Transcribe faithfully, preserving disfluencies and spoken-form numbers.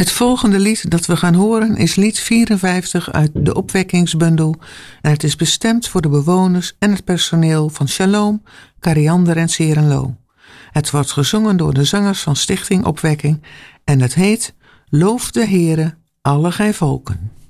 Het volgende lied dat we gaan horen is lied vierenvijftig uit de opwekkingsbundel en het is bestemd voor de bewoners en het personeel van Shalom, Kariander en Serenlo. Het wordt gezongen door de zangers van Stichting Opwekking en het heet Loof de Heere, alle gij volken.